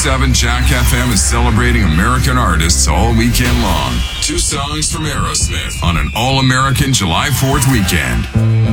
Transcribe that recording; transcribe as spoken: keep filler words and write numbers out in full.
seven Jack F M is celebrating American artists all weekend long. Two songs from Aerosmith on an all-American July fourth weekend.